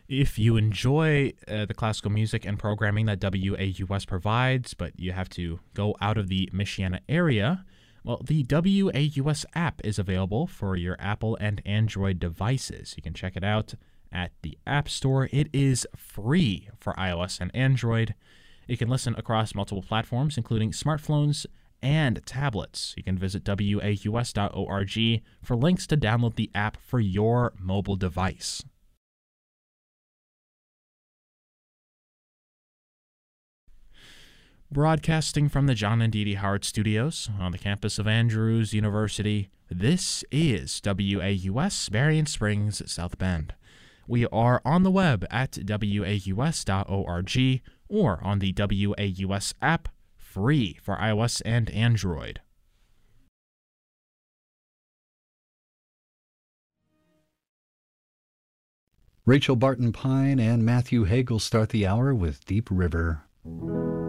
If you enjoy the classical music and programming that WAUS provides, but you have to go out of the Michiana area, well, the WAUS app is available for your Apple and Android devices. You can check it out at the App Store. It is free for iOS and Android. You can listen across multiple platforms, including smartphones and tablets. You can visit waus.org for links to download the app for your mobile device. Broadcasting from the John and Dee Dee Howard Studios on the campus of Andrews University, this is WAUS Berrien Springs, South Bend. We are on the web at waus.org or on the WAUS app, free for iOS and Android. Rachel Barton Pine and Matthew Hagel start the hour with Deep River.